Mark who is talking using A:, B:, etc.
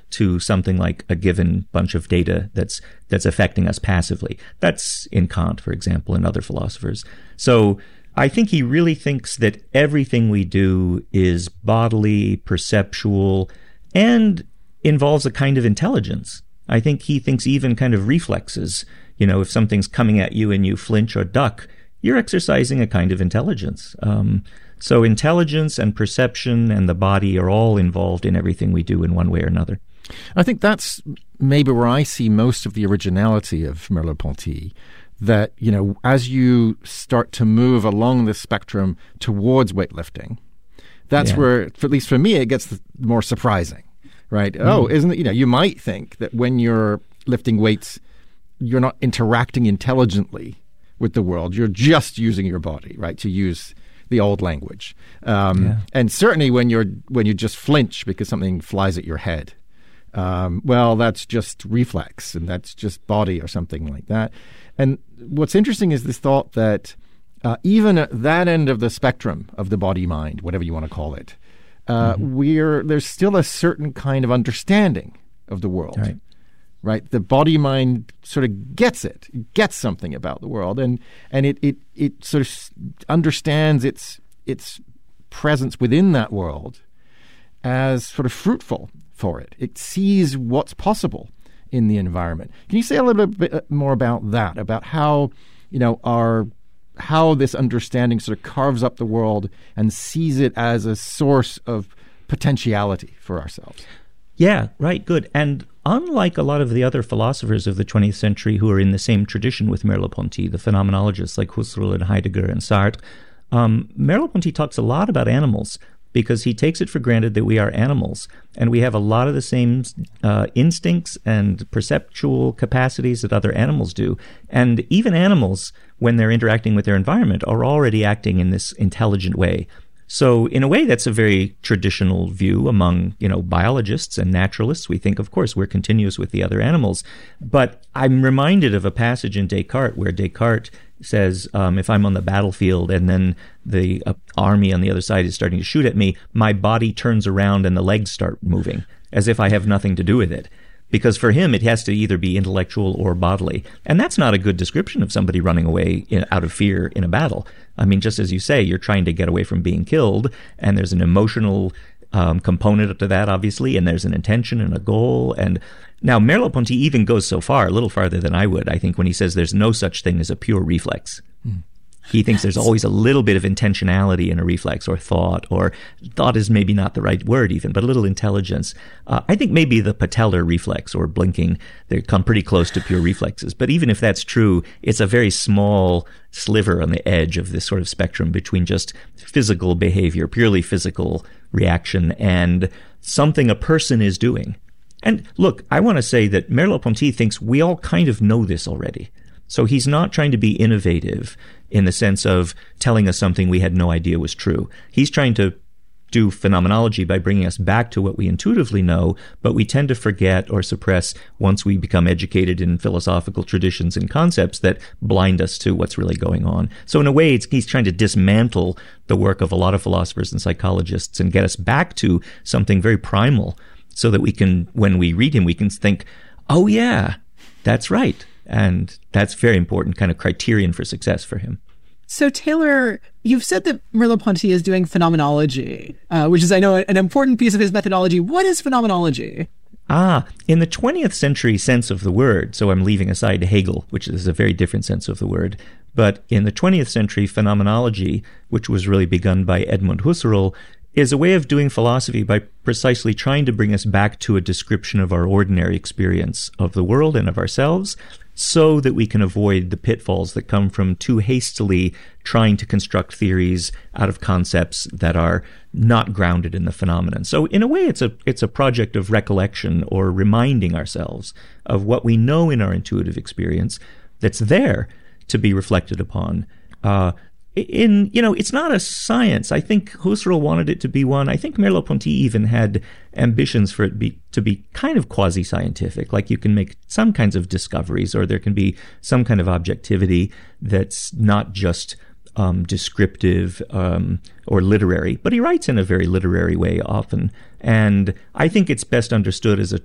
A: to something like a given bunch of data that's affecting us passively. That's in Kant, for example, and other philosophers. So I think he really thinks that everything we do is bodily, perceptual, and involves a kind of intelligence. I think he thinks even kind of reflexes. If something's coming at you and you flinch or duck, you're exercising a kind of intelligence. So intelligence and perception and the body are all involved in everything we do in one way or another.
B: I think that's maybe where I see most of the originality of Merleau-Ponty, that, as you start to move along the spectrum towards weightlifting, that's where, at least for me, it gets more surprising, right? Oh, isn't it, you might think that when you're lifting weights, you're not interacting intelligently with the world. You're just using your body, right, to use the old language. And certainly when you just flinch because something flies at your head, that's just reflex and that's just body or something like that. And what's interesting is this thought that even at that end of the spectrum of the body-mind, whatever you want to call it, there's still a certain kind of understanding of the world. Right? The body-mind sort of gets something about the world, and it sort of understands its presence within that world as sort of fruitful for it. It sees what's possible in the environment. Can you say a little bit more about that, about how, how this understanding sort of carves up the world and sees it as a source of potentiality for ourselves?
A: Yeah, right, good. And unlike a lot of the other philosophers of the 20th century who are in the same tradition with Merleau-Ponty, the phenomenologists like Husserl and Heidegger and Sartre, Merleau-Ponty talks a lot about animals because he takes it for granted that we are animals and we have a lot of the same instincts and perceptual capacities that other animals do. And even animals, when they're interacting with their environment, are already acting in this intelligent way. So in a way, that's a very traditional view among, biologists and naturalists. We think, of course, we're continuous with the other animals. But I'm reminded of a passage in Descartes where Descartes says, if I'm on the battlefield and then the army on the other side is starting to shoot at me, my body turns around and the legs start moving as if I have nothing to do with it. Because for him, it has to either be intellectual or bodily. And that's not a good description of somebody running away out of fear in a battle. I mean, just as you say, you're trying to get away from being killed, and there's an emotional component to that, obviously, and there's an intention and a goal. And now Merleau-Ponty even goes so far, a little farther than I would, I think, when he says there's no such thing as a pure reflex. He thinks there's always a little bit of intentionality in a reflex, or thought is maybe not the right word even, but a little intelligence. I think maybe the patellar reflex or blinking, they come pretty close to pure reflexes. But even if that's true, it's a very small sliver on the edge of this sort of spectrum between just physical behavior, purely physical reaction, and something a person is doing. And look, I want to say that Merleau-Ponty thinks we all kind of know this already. So he's not trying to be innovative in the sense of telling us something we had no idea was true. He's trying to do phenomenology by bringing us back to what we intuitively know, but we tend to forget or suppress once we become educated in philosophical traditions and concepts that blind us to what's really going on. So in a way, he's trying to dismantle the work of a lot of philosophers and psychologists and get us back to something very primal so that we can, when we read him, we can think, oh yeah, that's right. And that's very important kind of criterion for success for him.
C: So, Taylor, you've said that Merleau-Ponty is doing phenomenology, which is, I know, an important piece of his methodology. What is phenomenology?
A: In the 20th century sense of the word, so I'm leaving aside Hegel, which is a very different sense of the word, but in the 20th century, phenomenology, which was really begun by Edmund Husserl, is a way of doing philosophy by precisely trying to bring us back to a description of our ordinary experience of the world and of ourselves, so that we can avoid the pitfalls that come from too hastily trying to construct theories out of concepts that are not grounded in the phenomenon. So in a way, it's a project of recollection or reminding ourselves of what we know in our intuitive experience that's there to be reflected upon. It's not a science. I think Husserl wanted it to be one. I think Merleau-Ponty even had ambitions for it to be kind of quasi-scientific, like you can make some kinds of discoveries, or there can be some kind of objectivity that's not just descriptive or literary. But he writes in a very literary way often. And I think it's best understood as a